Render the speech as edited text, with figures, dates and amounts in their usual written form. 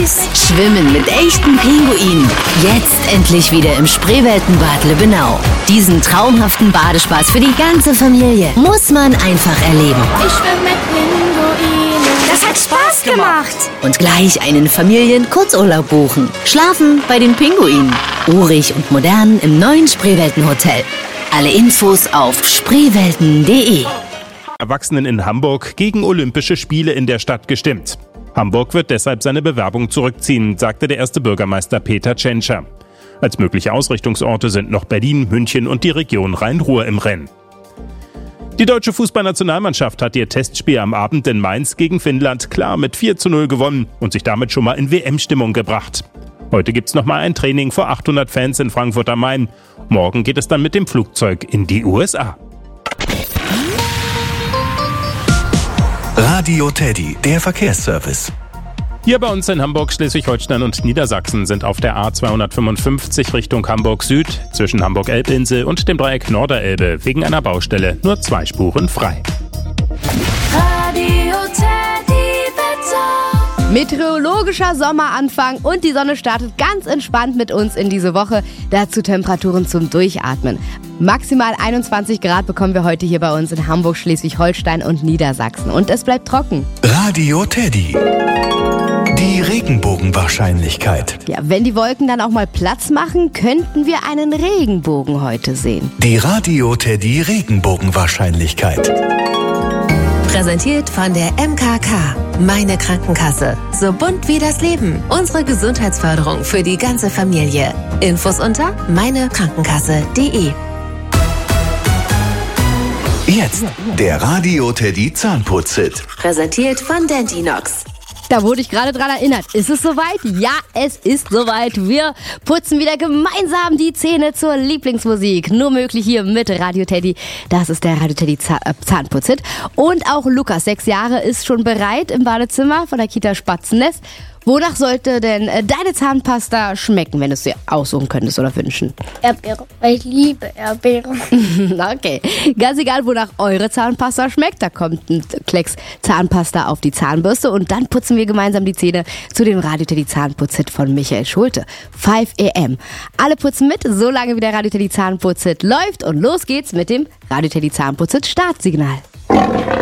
süß. Schwimmen mit echten Pinguinen. Jetzt endlich wieder im Spreeweltenbad Lübbenau. Diesen traumhaften Badespaß für die ganze Familie muss man einfach erleben. Ich schwimme mit Pinguinen. Das hat Spaß gemacht. Und gleich einen Familien-Kurzurlaub buchen. Schlafen bei den Pinguinen. Urig und modern im neuen Spreeweltenhotel. Alle Infos auf spreewelten.de. Erwachsenen in Hamburg gegen Olympische Spiele in der Stadt gestimmt. Hamburg wird deshalb seine Bewerbung zurückziehen, sagte der erste Bürgermeister Peter Tschentscher. Als mögliche Ausrichtungsorte sind noch Berlin, München und die Region Rhein-Ruhr im Rennen. Die deutsche Fußballnationalmannschaft hat ihr Testspiel am Abend in Mainz gegen Finnland klar mit 4:0 gewonnen und sich damit schon mal in WM-Stimmung gebracht. Heute gibt's noch mal ein Training vor 800 Fans in Frankfurt am Main. Morgen geht es dann mit dem Flugzeug in die USA. Radio Teddy, der Verkehrsservice. Hier bei uns in Hamburg, Schleswig-Holstein und Niedersachsen sind auf der A255 Richtung Hamburg Süd zwischen Hamburg-Elbinsel und dem Dreieck Norderelbe wegen einer Baustelle nur 2 Spuren frei. Radio Teddy Wetter. Meteorologischer Sommeranfang und die Sonne startet ganz entspannt mit uns in diese Woche. Dazu Temperaturen zum Durchatmen. Maximal 21 Grad bekommen wir heute hier bei uns in Hamburg, Schleswig-Holstein und Niedersachsen. Und es bleibt trocken. Radio Teddy. Die Regenbogenwahrscheinlichkeit. Ja, wenn die Wolken dann auch mal Platz machen, könnten wir einen Regenbogen heute sehen. Die Radio Teddy Regenbogenwahrscheinlichkeit. Präsentiert von der MKK. Meine Krankenkasse. So bunt wie das Leben. Unsere Gesundheitsförderung für die ganze Familie. Infos unter meinekrankenkasse.de. Jetzt der Radio Teddy Zahnputz-Hit. Präsentiert von Dentinox. Da wurde ich gerade dran erinnert. Ist es soweit? Ja, es ist soweit. Wir putzen wieder gemeinsam die Zähne zur Lieblingsmusik. Nur möglich hier mit Radio Teddy. Das ist der Radio Teddy Zahnputzhit. Und auch Lukas, 6 Jahre, ist schon bereit im Badezimmer von der Kita Spatzennest. Wonach sollte denn deine Zahnpasta schmecken, wenn du es dir aussuchen könntest oder wünschen? Erdbeere. Weil ich liebe Erdbeere. Okay, ganz egal, wonach eure Zahnpasta schmeckt, da kommt ein Klecks Zahnpasta auf die Zahnbürste und dann putzen wir gemeinsam die Zähne zu dem Radio Teddy Zahnputzhit von Michael Schulte. 5 AM. Alle putzen mit, solange wie der Radio Teddy Zahnputzhit läuft und los geht's mit dem Radio Teddy Zahnputzhit Startsignal.